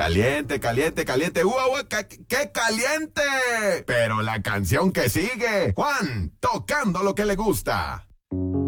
Caliente, caliente, caliente. ¡Qué caliente! Pero la canción que sigue, Juan, tocando lo que le gusta.